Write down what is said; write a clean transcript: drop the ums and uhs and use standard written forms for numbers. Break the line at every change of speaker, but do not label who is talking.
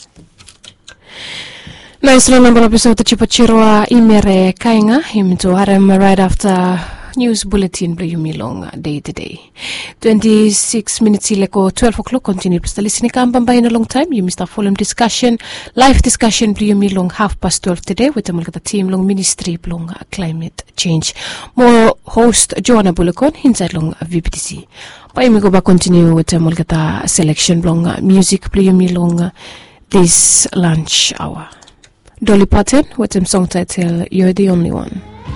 Nice number episode of Chipachirwa Imere Kainga him to Harem right after news bulletin Bluyumi long day to day. 26 minutes ileko 12 o'clock continue to listen kambamba in a long time. You missed a full discussion, live discussion Bluyumi long 12:30 today with the team long ministry long climate change. More host Joanna Bulakon inside long VPTC. But we go back continue with the selection long music Bluyumi long this lunch hour. Dolly Parton with him song title You're the Only One.